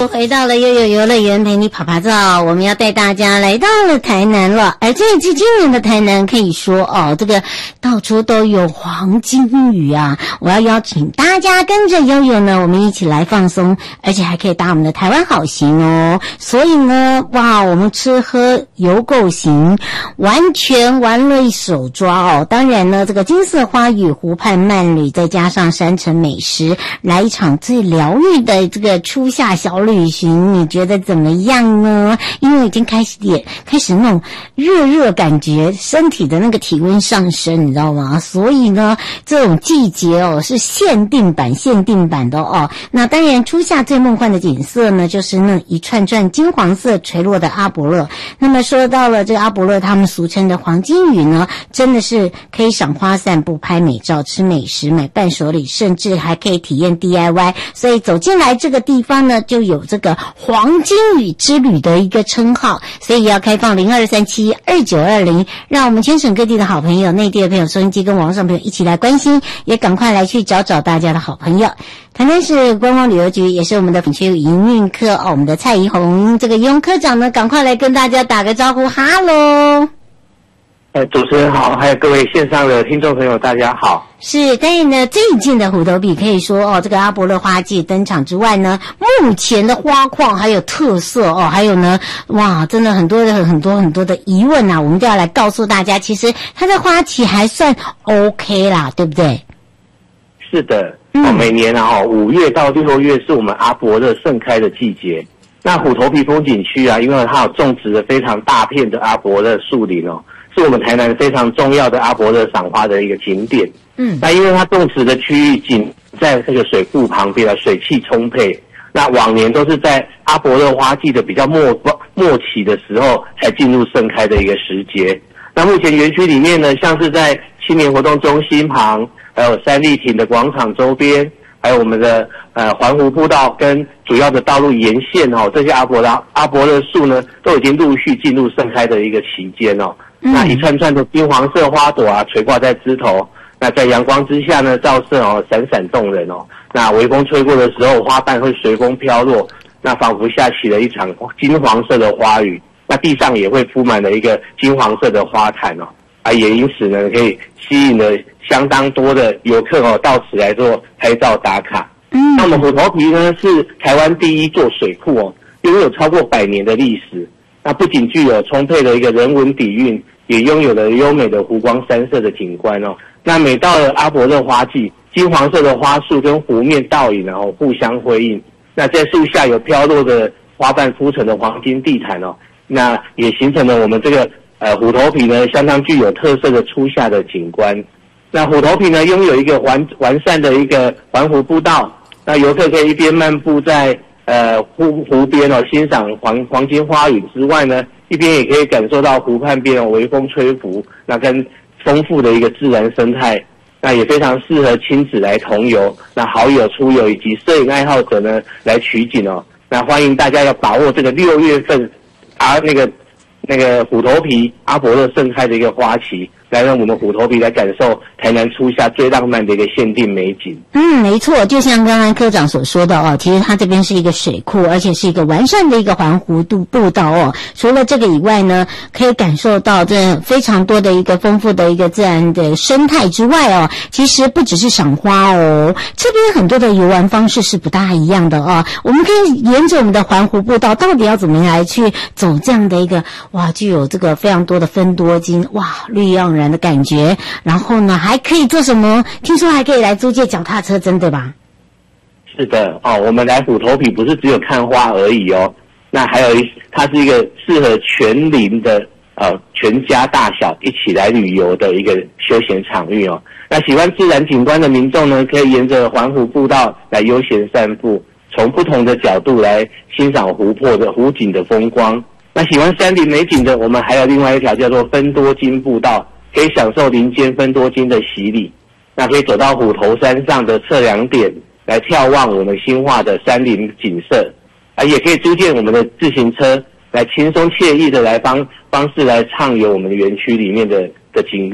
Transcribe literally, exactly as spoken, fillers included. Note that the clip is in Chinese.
回到了悠悠游乐园陪你跑跑照，我们要带大家来到了台南了。而这一次今年的台南可以说哦，这个到处都有黄金雨啊！我要邀请大家跟着悠悠呢，我们一起来放松，而且还可以搭我们的台湾好行哦。所以呢，哇，我们吃喝游购行完全玩了一手抓哦。当然呢，这个金色花语、湖畔慢旅，再加上山城美食，来一场最疗愈的这个初夏小旅行，你觉得怎么样呢？因为已经开始点开始那种热热感觉，身体的那个体温上升，你知道吗？所以呢，这种季节哦是限定版限定版的哦。那当然，初夏最梦幻的景色呢，就是那一串串金黄色垂落的阿勃勒。那么说到了这个阿勃勒，他们俗称的黄金雨呢，真的是可以赏花散步、拍美照、吃美食、买伴手礼，甚至还可以体验 D I Y。所以走进来这个地方呢，就有这个黄金雨之旅的一个称号，所以要开放零二三七二九二零，让我们全省各地的好朋友、内地的朋友、收音机跟网上朋友一起来关心，也赶快来去找找大家的好朋友。台南市观光旅游局也是我们的品区营运科哦，我们的蔡宜红这个宜红科长呢，赶快来跟大家打个招呼，哈喽。 呃，主持人好，还有各位线上的听众朋友，大家好。 是，但是呢，最近的虎头比可以说哦，这个阿勃勒花季登场之外呢，目前的花况还有特色哦，还有呢，哇，真的很多的很多很多的疑问啊，我们都要来告诉大家，其实它的花期还算 OK 啦，对不对？ 是的，嗯、哦，每年啊，五月到六月是我们阿勃勒盛开的季节。那虎头皮风景区啊，因为它有种植了非常大片的阿勃勒树林哦。是我们台南非常重要的阿勃勒赏花的一个景点。嗯，那因为它种植的区域紧在这个水库旁边啊，水汽充沛。那往年都是在阿勃勒花季的比较末末期的时候才进入盛开的一个时节。那目前园区里面呢，像是在青年活动中心旁，还有三立亭的广场周边，还有我们的呃环湖步道跟主要的道路沿线哦，这些阿勃勒阿勃勒树呢，都已经陆续进入盛开的一个期间哦。那一串串的金黄色花朵啊，垂挂在枝头，那在阳光之下呢，照射哦，闪闪动人哦。那微风吹过的时候，花瓣会随风飘落，那仿佛下起了一场金黄色的花雨。那地上也会铺满了一个金黄色的花毯哦，啊，也因此呢，可以吸引了相当多的游客哦，到此来做拍照打卡。嗯，那我们虎头皮呢，是台湾第一座水库哦，拥有超过百年的历史。那不仅具有充沛的一个人文底蕴，也拥有了优美的湖光山色的景观哦。那每到了阿勃勒花季，金黄色的花束跟湖面倒影然后互相辉映。那在树下有飘落的花瓣铺成的黄金地毯哦，那也形成了我们这个呃虎头皮呢相当具有特色的初夏的景观。那虎头皮呢拥有一个完完善的一个环湖步道，那游客可以一边漫步在呃湖湖边哦，欣赏黄黄金花雨之外呢，一边也可以感受到湖畔边哦微风吹拂，那跟丰富的一个自然生态，那也非常适合亲子来同游，那好友出游以及摄影爱好者呢来取景哦。那欢迎大家要把握这个六月份啊那个那个虎头皮阿勃勒盛开的一个花期，来让我们虎头皮来感受台南初夏最浪漫的一个限定美景。 嗯，没错，就像刚刚科长所说的哦，其实它这边是一个水库，而且是一个完善的一个环湖度步道哦。除了这个以外呢，可以感受到这非常多的一个丰富的一个自然的生态之外哦，其实不只是赏花哦，这边很多的游玩方式是不大一样的哦。我们可以沿着我们的环湖步道，到底要怎么来去走这样的一个哇，具有这个非常多的芬多精，哇，绿意盎然的感觉。然后呢，还可以做什么？听说还可以来租借脚踏车，真的吧？ 是的哦，我们来虎头皮不是只有看花而已哦，那还有一，它是一个适合全龄的呃全家大小一起来旅游的一个休闲场域哦。那喜欢自然景观的民众呢，可以沿着环湖步道来悠闲散步，从不同的角度来欣赏湖泊的湖景的风光。那喜欢山林美景的，我们还有另外一条叫做芬多精步道，可以享受林间芬多精的洗礼。那可以走到虎头山上的测量点，来眺望我们新化的山林景色，啊，也可以租借我们的自行车，来轻松惬意的来方方式来畅游我们的园区里面的的景